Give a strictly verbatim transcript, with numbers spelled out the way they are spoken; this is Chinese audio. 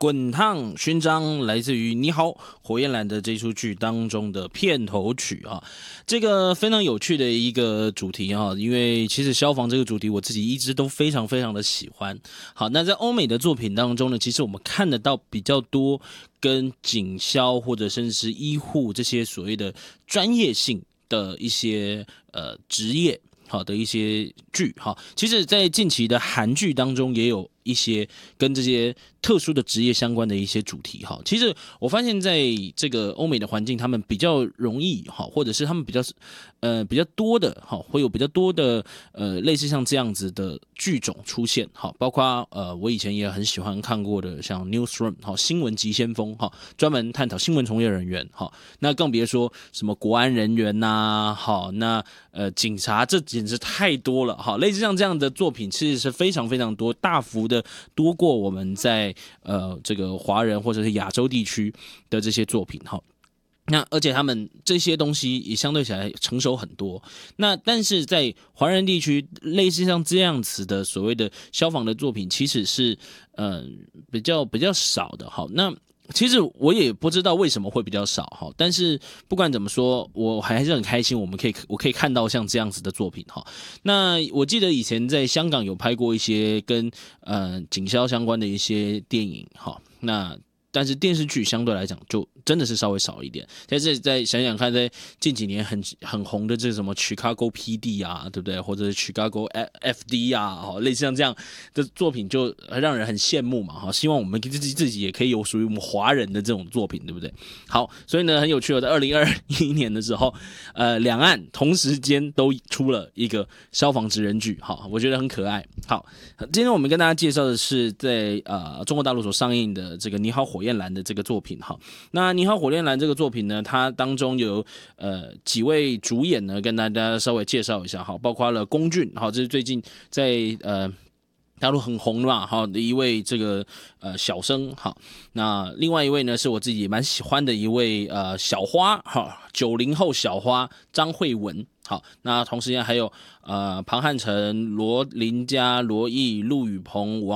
滚烫勋章来自于《你好，火焰蓝》的这出剧当中的片头曲啊，这个非常有趣的一个主题啊，因为其实消防这个主题我自己一直都非常非常的喜欢。好，那在欧美的作品当中呢，其实我们看得到比较多跟警消或者甚至是医护这些所谓的专业性的一些呃职业。好的一些剧哈，其实，在近期的韩剧当中，也有一些跟这些特殊的职业相关的一些主题哈。其实我发现，在这个欧美的环境，他们比较容易哈，或者是他们比较呃比较多的哈，会有比较多的呃类似像这样子的剧种出现哈。包括呃我以前也很喜欢看过的，像 Newsroom 哈新闻急先锋哈，专门探讨新闻从业人员哈。那更别说什么国安人员呐、啊，好那呃警察这简直太多了哈。类似像这样的作品，其实是非常非常多，大幅的多过我们在呃这个华人或者是亚洲地区的这些作品哈。那而且他们这些东西也相对起来成熟很多。那但是在华人地区，类似像这样子的所谓的消防的作品，其实是呃比较比较少的哈。那其实我也不知道为什么会比较少哈，但是不管怎么说，我还是很开心，我们可以我可以看到像这样子的作品哈。那我记得以前在香港有拍过一些跟呃警消相关的一些电影哈，那但是电视剧相对来讲就真的是稍微少一点。但是再想想看，在近几年很很红的这什么 Chicago P D 啊，对不对？或者是 Chicago F D 啊，类似像这样的作品，就让人很羡慕嘛。哈，希望我们自己自己也可以有属于我们华人的这种作品，对不对？好，所以呢，很有趣的，在二零二一年的时候，呃，两岸同时间都出了一个消防职人剧，好，我觉得很可爱。好，今天我们跟大家介绍的是在呃中国大陆所上映的这个《你好，火焰蓝》的这个作品。好，那《你好，火焰蓝》这个作品呢，它当中有呃几位主演呢，跟大家稍微介绍一下。好，包括了龚俊，好，这是最近在呃。大陆很红的嘛，好的一位这个呃小生，好，那另外一位呢是我自己蛮喜欢的一位呃小花，好，九零后小花张慧雯，好，那同时间还有呃庞汉成、罗琳佳、罗毅、陆宇鹏、王。